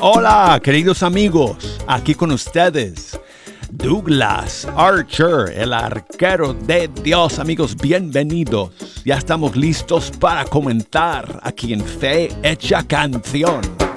Hola, queridos amigos, aquí con ustedes, Douglas Archer, el arquero de Dios. Amigos, bienvenidos. Ya estamos listos para comentar aquí en Fe Hecha Canción.